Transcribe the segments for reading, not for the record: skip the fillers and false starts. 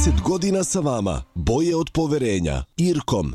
30 godina sa vama. Boje od poverenja. Irkom.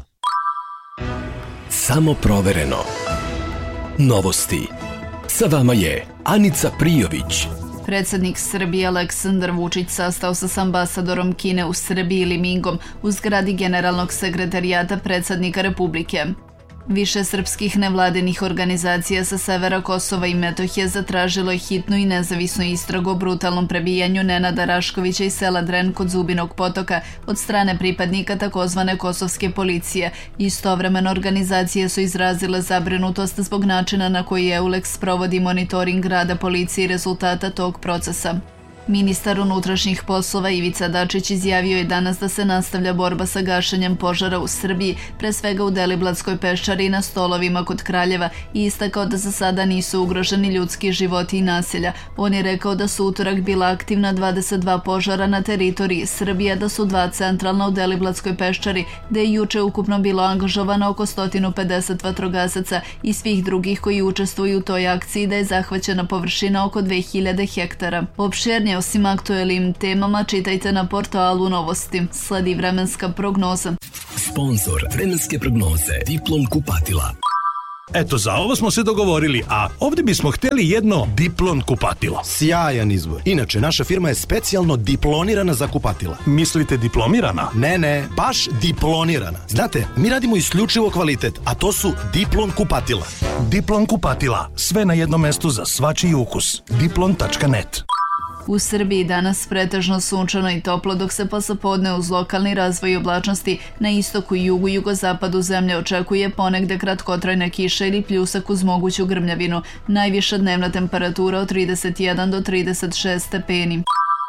Samo provereno. Novosti. Sa vama je Anica Prijović. Predsednik Srbije Aleksandar Vučić sastao se s ambasadorom Kine u Srbiji Li Mingom u zgradi Generalnog sekretarijata predsednika Republike. Više srpskih nevladinih organizacija sa severa Kosova i Metohije zatražilo je hitnu i nezavisnu istragu o brutalnom prebijanju Nenada Raškovića iz sela Dren kod Zubinog potoka od strane pripadnika takozvane kosovske policije. Istovremeno organizacije su izrazile zabrinutost zbog načina na koji EULEX provodi monitoring rada policije i rezultata tog procesa. Ministar unutrašnjih poslova Ivica Dačić izjavio je danas da se nastavlja borba sa gašenjem požara u Srbiji, pre svega u Deliblatskoj peščari i na Stolovima kod Kraljeva, i istakao da za sada nisu ugroženi ljudski životi i naselja. On je rekao da su utorak bila aktivna 22 požara na teritoriji Srbije, da su 2 centralna u Deliblatskoj peščari, da je juče ukupno bilo angažovano oko 150 vatrogasaca i svih drugih koji učestvuju u toj akciji, da je zahvaćena površina oko 2000 hektara. Opširnije osim aktuelnim temama čitajte na portalu Novosti. Sledi vremenska prognoza. Sponzor vremenske prognoze Diplom kupatila. Eto, za ovo smo se dogovorili, a ovdje bismo htjeli jedno Diplon kupatilo. Sjajan izbor. Inače, naša firma je specijalno diplonirana za kupatila. Mislite diplomirana? Ne, baš diplonirana. Znate, mi radimo isključivo kvalitet, a to su Diplon kupatila. Diplon kupatila. Sve na jednom mestu za svačiji ukus. Diplon.net. U Srbiji danas pretežno sunčano i toplo, dok se poslepodne uz lokalni razvoj oblačnosti na istoku i jugu jugozapadu zemlje očekuje ponegde kratkotrajna kiša ili pljusak uz moguću grmljavinu. Najviša dnevna temperatura od 31 do 36 stepeni.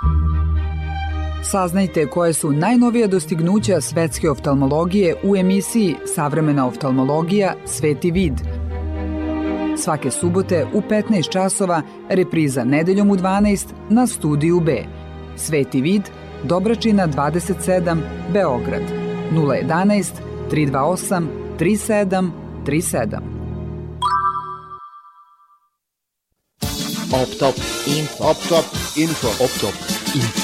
Saznajte koje su najnovija dostignuća svetske oftalmologije u emisiji Savremena oftalmologija – Sveti vid. Svake subote u 15 časova, repriza nedeljom u 12 na Studiju B. Sveti vid, Dobračina 27, Beograd, 011 328 3737. Optop info.